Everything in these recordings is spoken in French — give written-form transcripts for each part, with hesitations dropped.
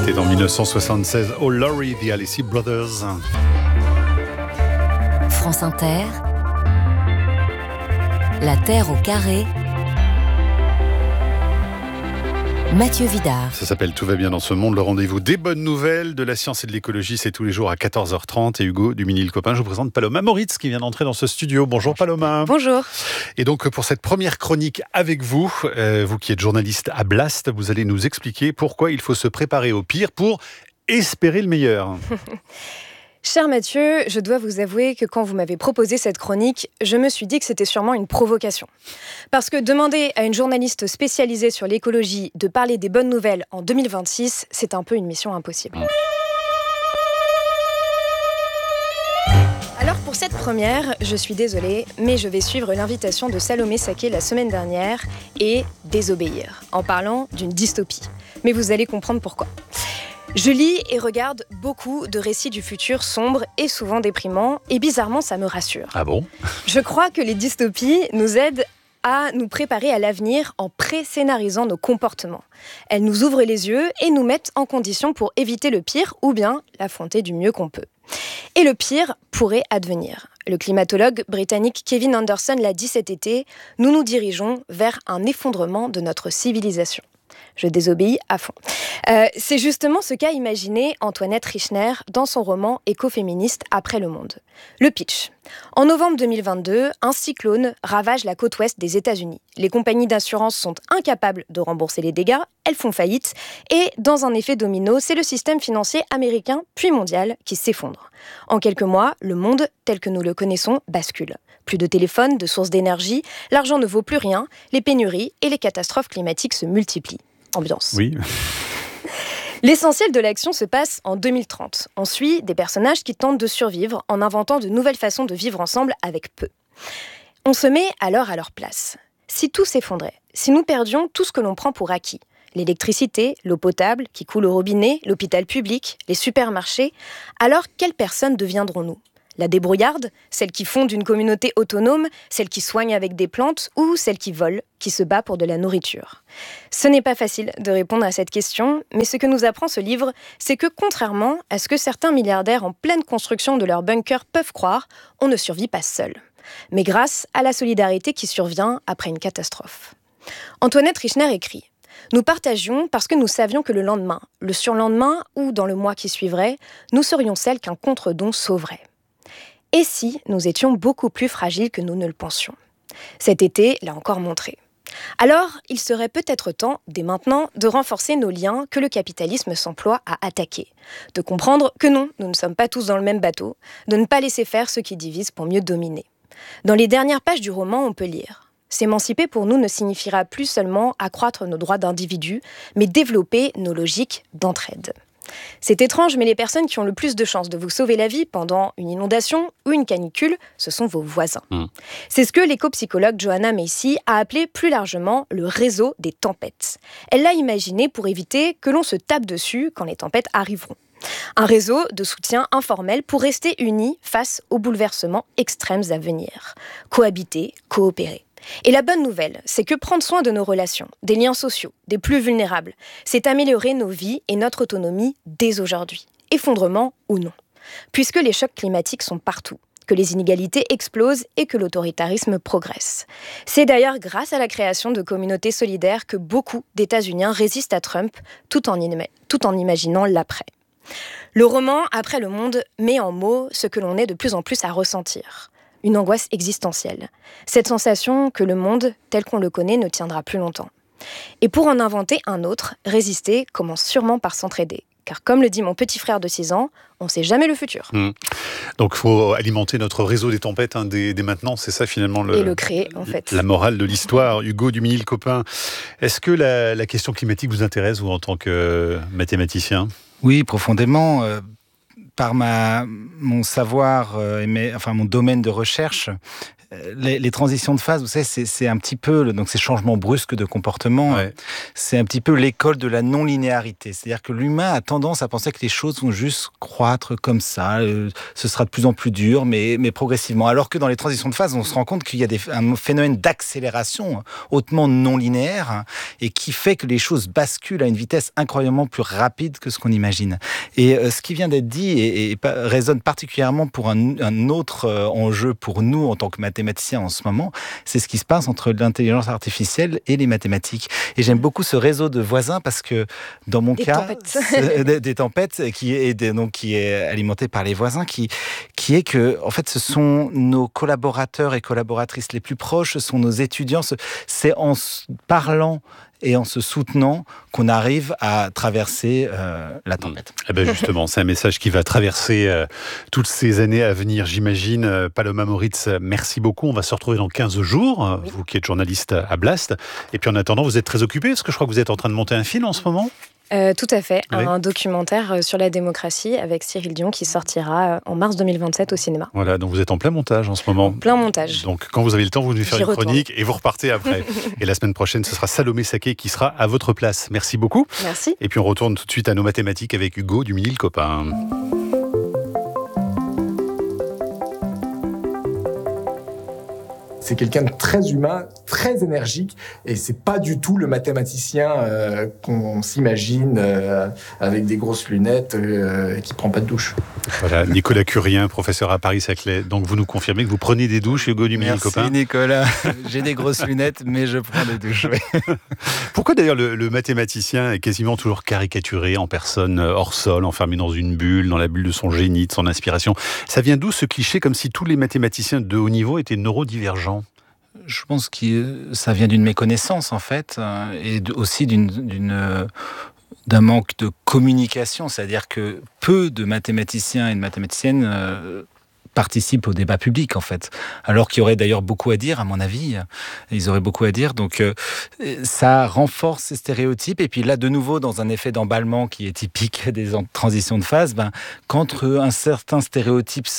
C'était en 1976, Oh Laurie, The Alessi Brothers. France Inter, La Terre au carré, Mathieu Vidard. Ça s'appelle Tout va bien dans ce monde, le rendez-vous des bonnes nouvelles de la science et de l'écologie, c'est tous les jours à 14h30. Et Hugo Duminil-Copin, je vous présente Paloma Moritz qui vient d'entrer dans ce studio. Bonjour Paloma. Bonjour. Et donc pour cette première chronique avec vous, vous qui êtes journaliste à Blast, vous allez nous expliquer pourquoi il faut se préparer au pire pour espérer le meilleur. Cher Mathieu, je dois vous avouer que quand vous m'avez proposé cette chronique, je me suis dit que c'était sûrement une provocation. Parce que demander à une journaliste spécialisée sur l'écologie de parler des bonnes nouvelles en 2026, c'est un peu une mission impossible. Alors pour cette première, je suis désolée, mais je vais suivre l'invitation de Salomé Saké la semaine dernière et désobéir, en parlant d'une dystopie. Mais vous allez comprendre pourquoi. Je lis et regarde beaucoup de récits du futur sombres et souvent déprimants, et bizarrement, ça me rassure. Ah bon ? Je crois que les dystopies nous aident à nous préparer à l'avenir en pré-scénarisant nos comportements. Elles nous ouvrent les yeux et nous mettent en condition pour éviter le pire ou bien l'affronter du mieux qu'on peut. Et le pire pourrait advenir. Le climatologue britannique Kevin Anderson l'a dit cet été, nous nous dirigeons vers un effondrement de notre civilisation. Je désobéis à fond. C'est justement ce qu'a imaginé Antoinette Richner dans son roman écoféministe Après le monde. Le pitch. En novembre 2022, un cyclone ravage la côte ouest des États-Unis. Les compagnies d'assurance sont incapables de rembourser les dégâts, elles font faillite, et dans un effet domino, c'est le système financier américain puis mondial qui s'effondre. En quelques mois, le monde, tel que nous le connaissons, bascule. Plus de téléphones, de sources d'énergie, l'argent ne vaut plus rien, les pénuries et les catastrophes climatiques se multiplient. Ambiance. Oui. L'essentiel de l'action se passe en 2030. On suit des personnages qui tentent de survivre en inventant de nouvelles façons de vivre ensemble avec peu. On se met alors à leur place. Si tout s'effondrait, si nous perdions tout ce que l'on prend pour acquis, l'électricité, l'eau potable qui coule au robinet, l'hôpital public, les supermarchés, alors quelles personnes deviendrons-nous ? La débrouillarde, celle qui fonde une communauté autonome, celle qui soigne avec des plantes ou celle qui vole, qui se bat pour de la nourriture. Ce n'est pas facile de répondre à cette question, mais ce que nous apprend ce livre, c'est que contrairement à ce que certains milliardaires en pleine construction de leur bunker peuvent croire, on ne survit pas seul, mais grâce à la solidarité qui survient après une catastrophe. Antoinette Richner écrit « Nous partagions parce que nous savions que le lendemain, le surlendemain ou dans le mois qui suivrait, nous serions celles qu'un contre-don sauverait. Et si nous étions beaucoup plus fragiles que nous ne le pensions ? Cet été l'a encore montré. Alors, il serait peut-être temps, dès maintenant, de renforcer nos liens que le capitalisme s'emploie à attaquer. De comprendre que non, nous ne sommes pas tous dans le même bateau, de ne pas laisser faire ceux qui divisent pour mieux dominer. Dans les dernières pages du roman, on peut lire « S'émanciper pour nous ne signifiera plus seulement accroître nos droits d'individu, mais développer nos logiques d'entraide. » C'est étrange, mais les personnes qui ont le plus de chances de vous sauver la vie pendant une inondation ou une canicule, ce sont vos voisins. C'est ce que l'éco-psychologue Joanna Macy a appelé plus largement le réseau des tempêtes. Elle l'a imaginé pour éviter que l'on se tape dessus quand les tempêtes arriveront. Un réseau de soutien informel pour rester unis face aux bouleversements extrêmes à venir. Cohabiter, coopérer. Et la bonne nouvelle, c'est que prendre soin de nos relations, des liens sociaux, des plus vulnérables, c'est améliorer nos vies et notre autonomie dès aujourd'hui, effondrement ou non. Puisque les chocs climatiques sont partout, que les inégalités explosent et que l'autoritarisme progresse. C'est d'ailleurs grâce à la création de communautés solidaires que beaucoup d'États-Uniens résistent à Trump tout en imaginant l'après. Le roman « Après le monde » met en mots ce que l'on est de plus en plus à ressentir. Une angoisse existentielle. Cette sensation que le monde, tel qu'on le connaît, ne tiendra plus longtemps. Et pour en inventer un autre, résister commence sûrement par s'entraider. Car comme le dit mon petit frère de 6 ans, on ne sait jamais le futur. Donc il faut alimenter notre réseau des tempêtes dès maintenant, c'est ça finalement et le créer en fait. La morale de l'histoire. Hugo Duminil-Copin, est-ce que la question climatique vous intéresse, vous, en tant que mathématicien ? Oui, profondément. Par mon savoir, mon domaine de recherche, les transitions de phase, vous savez, c'est un petit peu donc ces changements brusques de comportement. Ouais. C'est un petit peu l'école de la non-linéarité. C'est-à-dire que l'humain a tendance à penser que les choses vont juste croître comme ça. Ce sera de plus en plus dur, mais progressivement. Alors que dans les transitions de phase, on se rend compte qu'il y a un phénomène d'accélération hautement non linéaire et qui fait que les choses basculent à une vitesse incroyablement plus rapide que ce qu'on imagine. Et ce qui vient d'être dit et résonne particulièrement pour un autre enjeu pour nous en tant que mathématiciens en ce moment, c'est ce qui se passe entre l'intelligence artificielle et les mathématiques. Et j'aime beaucoup ce réseau de voisins parce que dans mon cas, des tempêtes qui est alimenté par les voisins, qui est que en fait ce sont nos collaborateurs et collaboratrices les plus proches, ce sont nos étudiants, c'est en parlant et en se soutenant qu'on arrive à traverser la tempête. Eh ben justement, c'est un message qui va traverser toutes ces années à venir, j'imagine. Paloma Moritz, merci beaucoup. On va se retrouver dans 15 jours, vous qui êtes journaliste à Blast. Et puis en attendant, vous êtes très occupé, parce que je crois que vous êtes en train de monter un film en ce moment. Tout à fait, Oui. un documentaire sur la démocratie avec Cyril Dion qui sortira en mars 2027 au cinéma. Voilà, donc vous êtes en plein montage en ce moment. Plein montage. Donc quand vous avez le temps, vous venez faire J'y une chronique et vous repartez après. Et la semaine prochaine, ce sera Salomé Saké qui sera à votre place. Merci beaucoup. Merci. Et puis on retourne tout de suite à nos mathématiques avec Hugo du Mini le Copain. C'est quelqu'un de très humain, très énergique, et c'est pas du tout le mathématicien qu'on s'imagine avec des grosses lunettes et qui prend pas de douche. Voilà, Nicolas Curien, professeur à Paris-Saclay. Donc vous nous confirmez que vous prenez des douches, Hugo du Mini le Copain ? Merci Nicolas, j'ai des grosses lunettes, mais je prends des douches. Oui. Pourquoi d'ailleurs le mathématicien est quasiment toujours caricaturé en personne hors sol, enfermé dans une bulle, dans la bulle de son génie, de son inspiration ? Ça vient d'où ce cliché, comme si tous les mathématiciens de haut niveau étaient neurodivergents ? Je pense que ça vient d'une méconnaissance en fait, et aussi d'un manque de communication, c'est-à-dire que peu de mathématiciens et de mathématiciennes participent au débat public en fait, alors qu'il y aurait d'ailleurs beaucoup à dire à mon avis, ils auraient beaucoup à dire, donc ça renforce ces stéréotypes, et puis là de nouveau dans un effet d'emballement qui est typique des transitions de phase, quand un certain stéréotype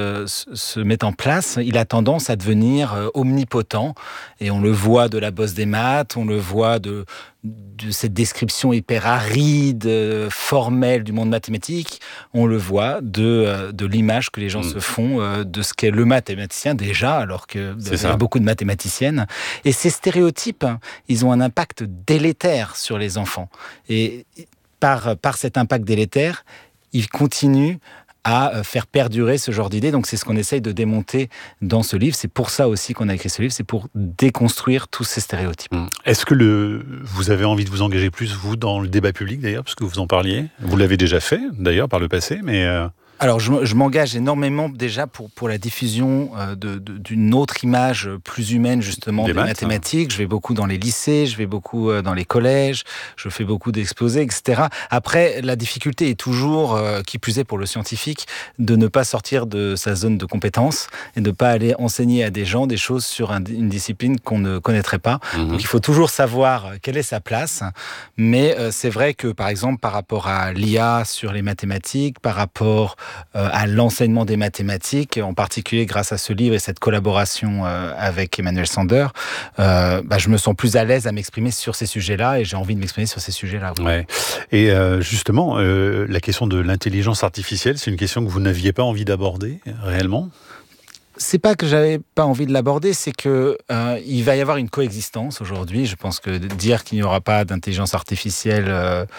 se met en place, il a tendance à devenir omnipotent, et on le voit de la bosse des maths, on le voit de cette description hyper aride, formelle du monde mathématique, on le voit de l'image que les gens se font de ce qu'est le mathématicien déjà, alors qu'il y a beaucoup de mathématiciennes. Et ces stéréotypes, ils ont un impact délétère sur les enfants. Et par cet impact délétère, ils continuent à faire perdurer ce genre d'idées. Donc c'est ce qu'on essaye de démonter dans ce livre. C'est pour ça aussi qu'on a écrit ce livre, c'est pour déconstruire tous ces stéréotypes. Est-ce que vous avez envie de vous engager plus, vous, dans le débat public d'ailleurs, parce que vous en parliez ? Vous l'avez déjà fait d'ailleurs par le passé, mais... Alors, je m'engage énormément déjà pour la diffusion d'une autre image plus humaine, justement, des mathématiques. Je vais beaucoup dans les lycées, je vais beaucoup dans les collèges, je fais beaucoup d'exposés, etc. Après, la difficulté est toujours, qui plus est pour le scientifique, de ne pas sortir de sa zone de compétence et de ne pas aller enseigner à des gens des choses sur une discipline qu'on ne connaîtrait pas. Donc, il faut toujours savoir quelle est sa place. Mais c'est vrai que, par exemple, par rapport à l'IA sur les mathématiques, par rapport à l'enseignement des mathématiques, en particulier grâce à ce livre et cette collaboration avec Emmanuel Sander, je me sens plus à l'aise à m'exprimer sur ces sujets-là, et j'ai envie de m'exprimer sur ces sujets-là. Oui. Ouais. Et justement, la question de l'intelligence artificielle, c'est une question que vous n'aviez pas envie d'aborder réellement ? C'est pas que j'avais pas envie de l'aborder, c'est que il va y avoir une coexistence aujourd'hui. Je pense que dire qu'il n'y aura pas d'intelligence artificielle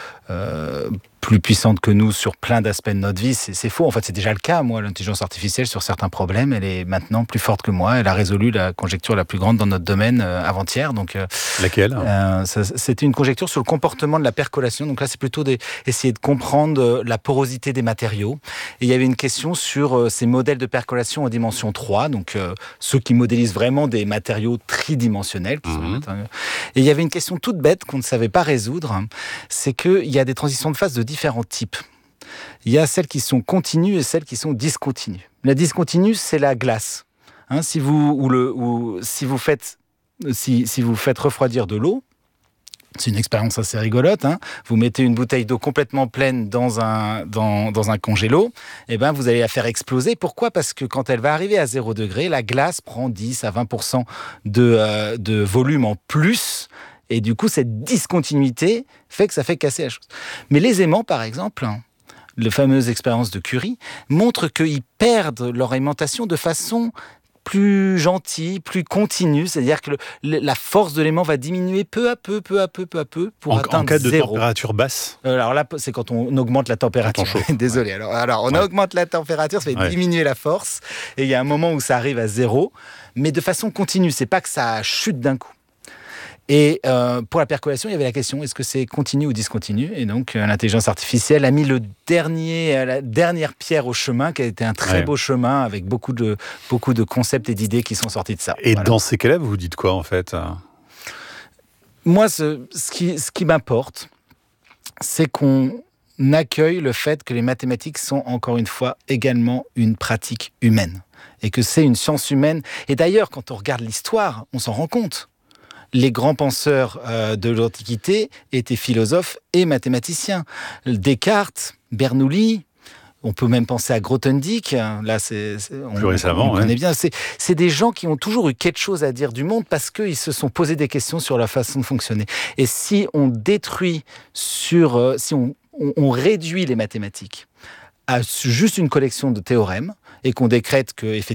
plus puissante que nous sur plein d'aspects de notre vie, c'est faux. En fait, c'est déjà le cas. Moi, l'intelligence artificielle, sur certains problèmes, elle est maintenant plus forte que moi. Elle a résolu la conjecture la plus grande dans notre domaine avant-hier. Donc, laquelle ? C'était une conjecture sur le comportement de la percolation. Donc là, c'est plutôt essayer de comprendre la porosité des matériaux. Et il y avait une question sur ces modèles de percolation en dimension 3, donc ceux qui modélisent vraiment des matériaux tridimensionnels. Qui sont des matériaux. Et il y avait une question toute bête qu'on ne savait pas résoudre, c'est qu'il y a des transitions de phase de différents types. Il y a celles qui sont continues et celles qui sont discontinues. La discontinue, c'est la glace. Si vous faites refroidir de l'eau, C'est une expérience assez rigolote. Vous mettez une bouteille d'eau complètement pleine dans un congélo, et vous allez la faire exploser. Pourquoi ? Parce que quand elle va arriver à 0 degré, la glace prend 10 à 20% de volume en plus. Et du coup, cette discontinuité fait que ça fait casser la chose. Mais les aimants, par exemple, les fameuses expériences de Curie, montrent qu'ils perdent leur aimantation de façon plus gentille, plus continue, c'est-à-dire que la force de l'aimant va diminuer peu à peu pour atteindre en cas de 0. température basse. Alors là, c'est quand on augmente la température. Désolé. Ouais. Alors on augmente la température, ça va diminuer la force, et il y a un moment où ça arrive à 0, mais de façon continue. C'est pas que ça chute d'un coup. Et pour la percolation, il y avait la question, est-ce que c'est continu ou discontinu ? Et donc, l'intelligence artificielle a mis la dernière pierre au chemin, qui a été un très beau chemin, avec beaucoup de concepts et d'idées qui sont sortis de ça. Et dans ces cas-là, vous dites quoi, en fait ? Moi, ce qui m'importe, c'est qu'on accueille le fait que les mathématiques sont, encore une fois, également une pratique humaine. Et que c'est une science humaine. Et d'ailleurs, quand on regarde l'histoire, on s'en rend compte. Les grands penseurs de l'Antiquité étaient philosophes et mathématiciens. Descartes, Bernoulli, on peut même penser à Grothendieck. Là, plus récemment, on connaît bien. C'est des gens qui ont toujours eu quelque chose à dire du monde parce qu'ils se sont posé des questions sur leur façon de fonctionner. Et si on détruit si on réduit les mathématiques à juste une collection de théorèmes, et qu'on décrète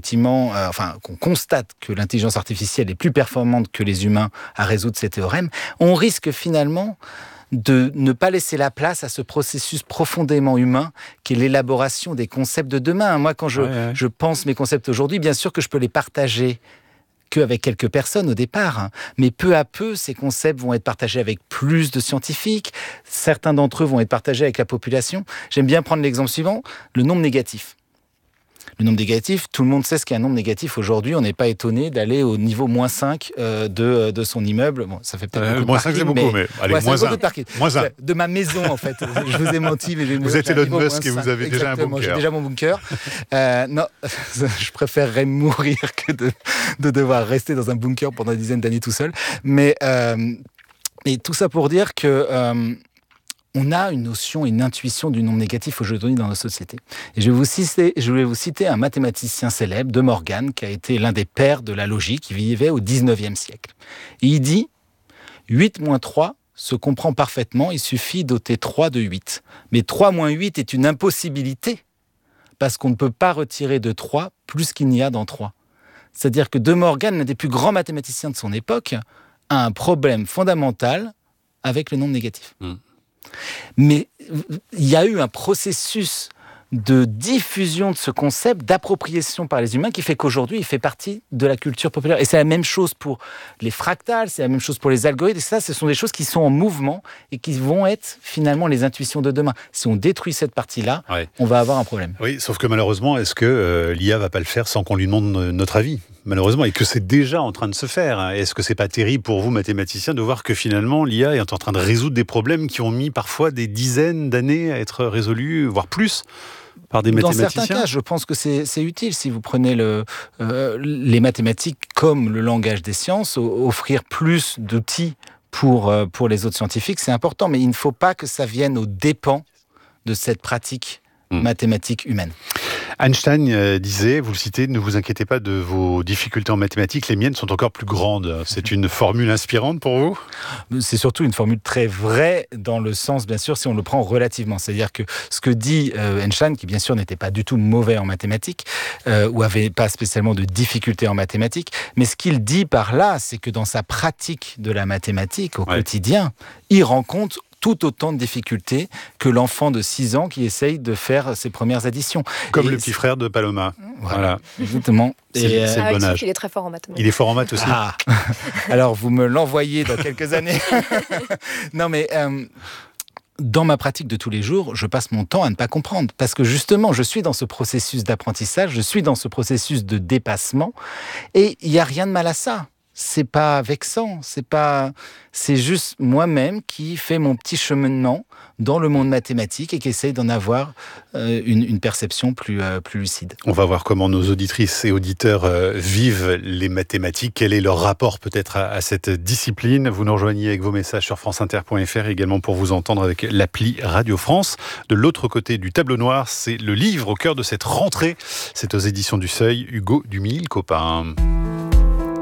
qu'on constate que l'intelligence artificielle est plus performante que les humains à résoudre ces théorèmes, on risque finalement de ne pas laisser la place à ce processus profondément humain qui est l'élaboration des concepts de demain. Moi, quand je pense mes concepts aujourd'hui, bien sûr que je peux les partager qu'avec quelques personnes au départ. Mais peu à peu, ces concepts vont être partagés avec plus de scientifiques. Certains d'entre eux vont être partagés avec la population. J'aime bien prendre l'exemple suivant, le nombre négatif. Le nombre négatif, tout le monde sait ce qu'est un nombre négatif aujourd'hui. On n'est pas étonné d'aller au niveau -5 de son immeuble. Bon, ça fait peut-être beaucoup de parking, c'est beaucoup, mais allez, -1. De ma maison, en fait. Je vous ai menti, mais vous êtes Elon Musk et vous avez déjà un bunker. J'ai déjà mon bunker. Non, je préférerais mourir que de devoir rester dans un bunker pendant des dizaines d'années tout seul. Mais et tout ça pour dire que on a une notion, une intuition du nombre négatif aujourd'hui dans nos sociétés. Et je vais vous citer un mathématicien célèbre, De Morgan, qui a été l'un des pères de la logique, qui vivait au 19e siècle. Et il dit « 8 moins 3 se comprend parfaitement, il suffit d'ôter 3 de 8. Mais 3 moins 8 est une impossibilité, parce qu'on ne peut pas retirer de 3 plus qu'il n'y a dans 3. » C'est-à-dire que De Morgan, l'un des plus grands mathématiciens de son époque, a un problème fondamental avec le nombre négatif. Mais il y a eu un processus de diffusion de ce concept, d'appropriation par les humains, qui fait qu'aujourd'hui, il fait partie de la culture populaire. Et c'est la même chose pour les fractales, c'est la même chose pour les algorithmes. Et ça, ce sont des choses qui sont en mouvement et qui vont être finalement les intuitions de demain. Si on détruit cette partie-là, on va avoir un problème. Oui, sauf que malheureusement, est-ce que l'IA va pas le faire sans qu'on lui demande notre avis ? Malheureusement, et que c'est déjà en train de se faire. Est-ce que c'est pas terrible pour vous, mathématiciens, de voir que finalement, l'IA est en train de résoudre des problèmes qui ont mis parfois des dizaines d'années à être résolus, voire plus, par des mathématiciens ? Dans certains cas, je pense que c'est utile. Si vous prenez les mathématiques comme le langage des sciences, offrir plus d'outils pour les autres scientifiques, c'est important. Mais il ne faut pas que ça vienne aux dépens de cette pratique mathématique humaine. Einstein disait, vous le citez, ne vous inquiétez pas de vos difficultés en mathématiques, les miennes sont encore plus grandes. C'est une formule inspirante pour vous ? C'est surtout une formule très vraie dans le sens, bien sûr, si on le prend relativement. C'est-à-dire que ce que dit Einstein, qui bien sûr n'était pas du tout mauvais en mathématiques, ou avait pas spécialement de difficultés en mathématiques, mais ce qu'il dit par là, c'est que dans sa pratique de la mathématique au quotidien, il rencontre tout autant de difficultés que l'enfant de 6 ans qui essaye de faire ses premières additions. Comme le petit frère de Paloma. Voilà. Exactement. C'est le bon âge. Il est très fort en mathématiques. Il est fort en maths aussi. Alors, vous me l'envoyez dans quelques années. Non, mais dans ma pratique de tous les jours, je passe mon temps à ne pas comprendre. Parce que justement, je suis dans ce processus d'apprentissage, je suis dans ce processus de dépassement. Et il n'y a rien de mal à ça. c'est pas vexant, c'est juste moi-même qui fais mon petit cheminement dans le monde mathématique et qui essaye d'en avoir une perception plus lucide. On va voir comment nos auditrices et auditeurs vivent les mathématiques. Quel est leur rapport peut-être à cette discipline? Vous nous rejoignez avec vos messages sur franceinter.fr, également pour vous entendre avec l'appli Radio France. De l'autre côté du tableau noir, c'est le livre au cœur de cette rentrée. C'est aux éditions du Seuil, Hugo Dumy, le copain.